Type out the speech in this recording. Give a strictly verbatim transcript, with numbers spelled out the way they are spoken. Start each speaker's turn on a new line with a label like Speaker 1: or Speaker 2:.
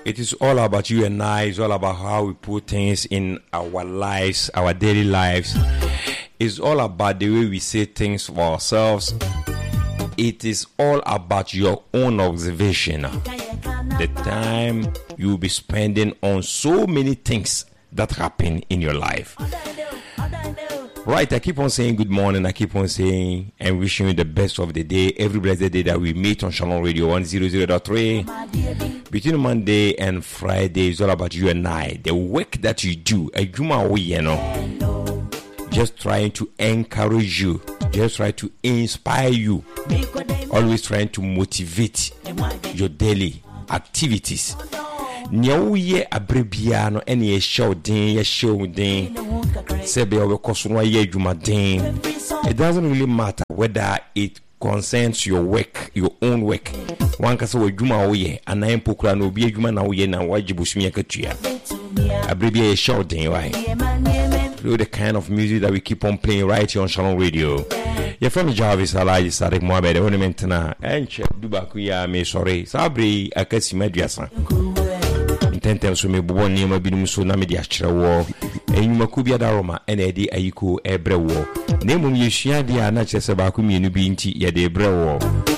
Speaker 1: It is all about you and I. It's all about how we put things in our lives, our daily lives. It's all about the way we say things for ourselves. It is all about your own observation. The time you'll be spending on so many things that happen in your life. Right, I keep on saying good morning. I keep on saying and wishing you the best of the day. Every blessed day that we meet on Shalom Radio one hundred point three. Between Monday and Friday, it's all about you and I. The work that you do, a juma we, you know, just trying to encourage you, just trying to inspire you, always trying to motivate your daily activities. Nyawuye abrebiano eni ye show din ye show din sebe we kosunwa ye juma din. It doesn't really matter whether it concerns your work, your own work. One kasa we juma oye anayen pokura no bi juma na oye na wajibu sumye katua. Abrebia ye show din why. Through the kind of music that we keep on playing right here on Shalom Radio. You're from Jarvis Alaji Sadik Mohamed Onementana enche dubaku ya me sorry sabri akasi mediasa. Tentem so me bobo niema binum so na me dia kyerɛ wo enyuma ku bia da roma ene edi ayiko ebre wo na emum yesua dia na kyerɛ sɛ ba ku mienu bi nti ye de ebre wo